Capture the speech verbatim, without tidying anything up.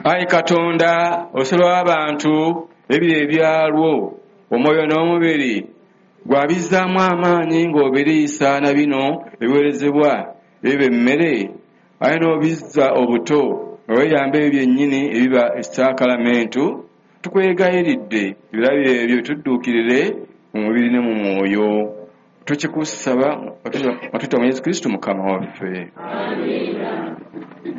Ayi Katonda osolo abantu ebyo ebyalwo omwoyo n'omubiri gwabizaamu amaanyi ng'obiriisa na bino ebiweerezebwa ebyo emmere aye n'obizza obuto oweyamba ebyo byennyini ebiba esaakalamentu tukwegayiridde ebirabyo ebyo tudduukirire mu mubiri ne mu mwoyo tukikusaba watutta mu Yesu Kristo Mukama waffe. Amina.